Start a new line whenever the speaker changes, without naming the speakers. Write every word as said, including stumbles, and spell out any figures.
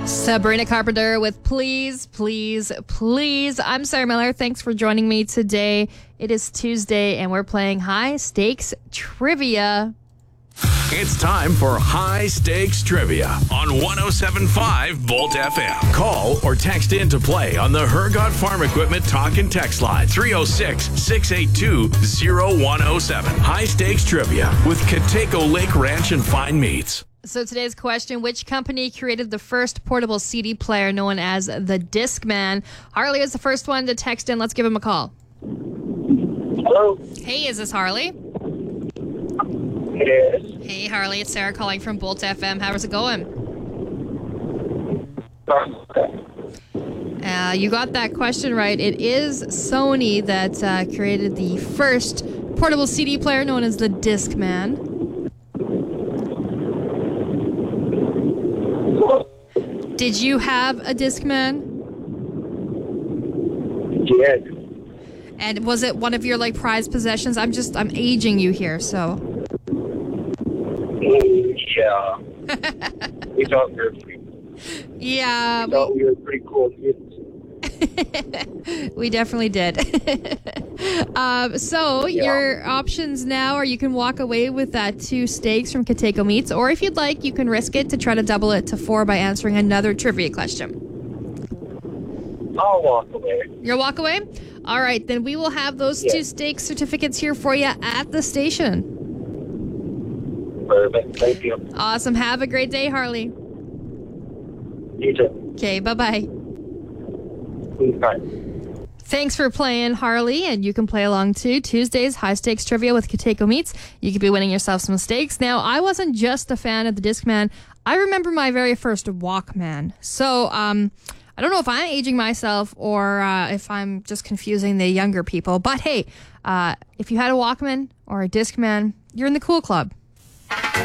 Sabrina Carpenter with Please, Please, Please. I'm Sarah Miller. Thanks for joining me today. It is Tuesday, and we're playing High Stakes Trivia.
It's time for High Stakes Trivia on one oh seven point five Bolt F M. Call or text in to play on the Hergot Farm Equipment Talk and Text line three oh six, six eight two, oh one oh seven. High Stakes Trivia with Kateko Lake Ranch and Fine Meats.
So today's question, which company created the first portable C D player known as the Discman? Harley is the first one to text in. Let's give him a call.
Hello.
Hey, is this Harley?
It is.
Hey, Harley, it's Sarah calling from Bolt F M. How's it going? Uh, you got that question right. It is Sony that uh, created the first portable C D player known as the Discman. Did you have a Discman?
Yes.
And was it one of your like prized possessions? I'm just I'm aging you here, so.
Mm, yeah. We thought we were pretty,
Yeah.
we thought we were pretty cool kids.
We definitely did. um, so
Yeah.
your options now are you can walk away with that two steaks from Kateko Meats, or if you'd like, you can risk it to try to double it to four by answering another trivia question.
I'll walk away.
You'll walk away? All right, then we will have those
Yeah.
two steak certificates here for you at the station.
Perfect. Thank you.
Awesome. Have a great day, Harley.
You too.
Okay, bye-bye.
Bye.
Thanks for playing, Harley, and you can play along too. Tuesdays, high stakes trivia with Kateko Meats. You could be winning yourself some steaks. Now, I wasn't just a fan of the Discman. I remember my very first Walkman. So, um, I don't know if I'm aging myself or uh, if I'm just confusing the younger people. But hey, uh, if you had a Walkman or a Discman, you're in the cool club.